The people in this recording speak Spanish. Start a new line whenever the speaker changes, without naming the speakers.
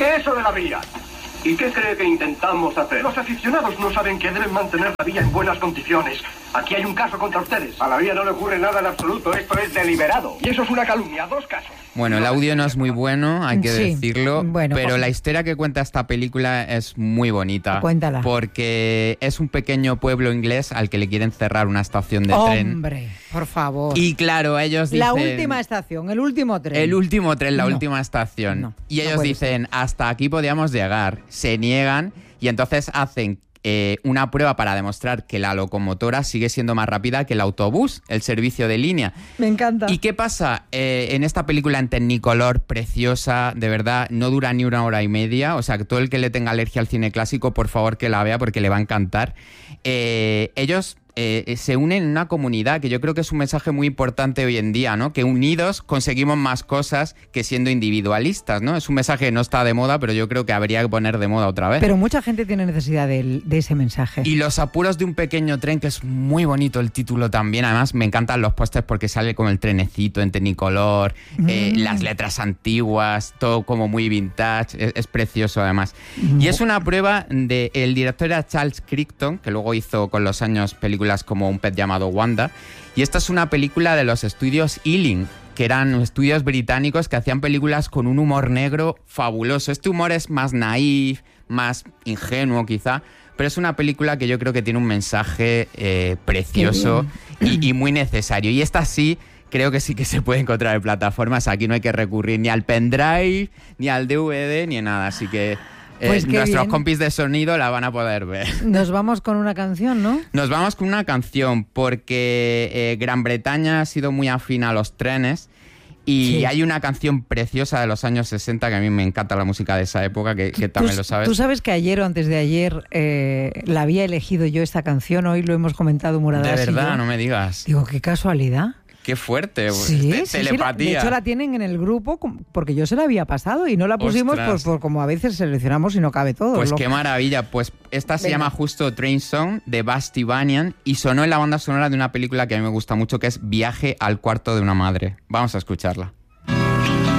que eso de la vía. ¿Y qué cree que intentamos hacer? Los aficionados no saben que deben mantener la vía en buenas condiciones. Aquí hay un caso contra ustedes. A la vía no le ocurre nada en absoluto. Esto es deliberado. Y eso es una calumnia. 2 casos.
Bueno, el audio no es muy bueno, hay que decirlo,
bueno,
pero la historia que cuenta esta película es muy bonita.
Cuéntala.
Porque es un pequeño pueblo inglés al que le quieren cerrar una estación de tren.
Hombre, por favor.
Y claro, ellos dicen...
La última estación, el último tren.
El último tren, la última estación.
No,
y ellos dicen, hasta aquí podíamos llegar. Se niegan y entonces hacen una prueba para demostrar que la locomotora sigue siendo más rápida que el autobús, el servicio de línea.
Me encanta.
¿Y qué pasa? En esta película en Technicolor, preciosa, de verdad, no dura ni 1 hora y media. O sea, que todo el que le tenga alergia al cine clásico, por favor que la vea porque le va a encantar. Ellos se unen en una comunidad, que yo creo que es un mensaje muy importante hoy en día, ¿no? Que unidos conseguimos más cosas que siendo individualistas, ¿no? Es un mensaje que no está de moda, pero yo creo que habría que poner de moda otra vez.
Pero mucha gente tiene necesidad de ese mensaje.
Y Los apuros de un pequeño tren, que es muy bonito el título también. Además, me encantan los pósters porque sale con el trenecito en Technicolor, las letras antiguas, todo como muy vintage. Es precioso, además. Y es una prueba de... El director era Charles Crichton, que luego hizo con los años películas como Un pez llamado Wanda. Y esta es una película de los estudios Ealing, que eran estudios británicos que hacían películas con un humor negro fabuloso. Este humor es más naif, más ingenuo quizá, pero es una película que yo creo que tiene un mensaje precioso y muy necesario. Y esta sí, creo que sí que se puede encontrar en plataformas. Aquí no hay que recurrir ni al pendrive, ni al DVD, ni a nada. Así que
pues
nuestros compis de sonido la van a poder ver.
Nos vamos con una canción, ¿no?
Nos vamos con una canción porque Gran Bretaña ha sido muy afín a los trenes. Y hay una canción preciosa de los años 60 que a mí me encanta la música de esa época, que también lo sabes.
Tú sabes que ayer o antes de ayer la había elegido yo esta canción, hoy lo hemos comentado Muradas.
De verdad,
y yo.
No me digas.
Digo, qué casualidad.
Qué fuerte,
sí,
telepatía.
De hecho la tienen en el grupo porque yo se la había pasado y no la pusimos por como a veces seleccionamos y no cabe todo.
Pues qué maravilla. Pues esta se llama justo Train Song de Basti Banyan y sonó en la banda sonora de una película que a mí me gusta mucho, que es Viaje al cuarto de una madre. Vamos a escucharla.